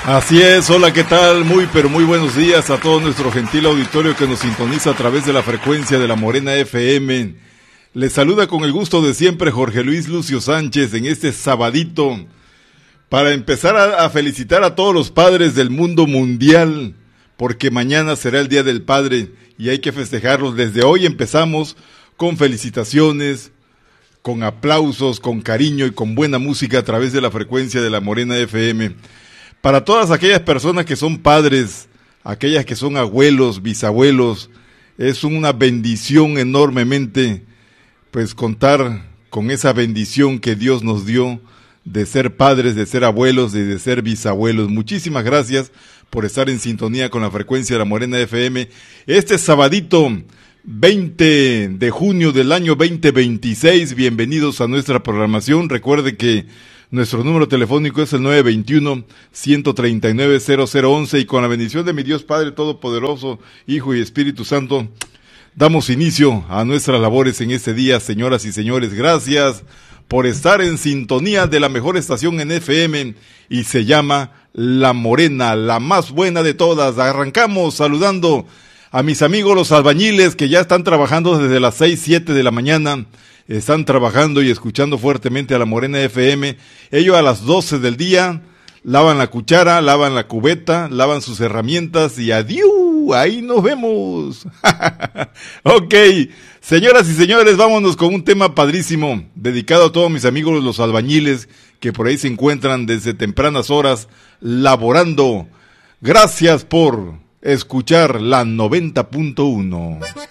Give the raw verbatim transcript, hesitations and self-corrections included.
Así es, hola, ¿qué tal? Muy, pero muy buenos días a todo nuestro gentil auditorio que nos sintoniza a través de la frecuencia de la Morena F M. Les saluda con el gusto de siempre Jorge Luis Lucio Sánchez en este sabadito para empezar a, a felicitar a todos los padres del mundo mundial, porque mañana será el Día del Padre y hay que festejarlos. Desde hoy empezamos con felicitaciones, con aplausos, con cariño y con buena música a través de la frecuencia de la Morena F M. Para todas aquellas personas que son padres, aquellas que son abuelos, bisabuelos, es una bendición enormemente, pues contar con esa bendición que Dios nos dio de ser padres, de ser abuelos y de ser bisabuelos. Muchísimas gracias por estar en sintonía con la frecuencia de la Morena F M. Este sabadito veinte de junio del año veinte veintiséis, bienvenidos a nuestra programación. Recuerde que nuestro número telefónico es el nueve veintiuno, ciento treinta y nueve, cero cero once y con la bendición de mi Dios Padre Todopoderoso, Hijo y Espíritu Santo, damos inicio a nuestras labores en este día, señoras y señores. Gracias por estar en sintonía de la mejor estación en F M y se llama La Morena, la más buena de todas. Arrancamos saludando a mis amigos los albañiles que ya están trabajando desde las seis, siete de la mañana. Están trabajando y escuchando fuertemente a la Morena F M. Ellos a las doce del día lavan la cuchara, lavan la cubeta, lavan sus herramientas y adiós, ahí nos vemos. Ok, señoras y señores, vámonos con un tema padrísimo, dedicado a todos mis amigos los albañiles que por ahí se encuentran desde tempranas horas laborando. Gracias por escuchar la noventa punto uno.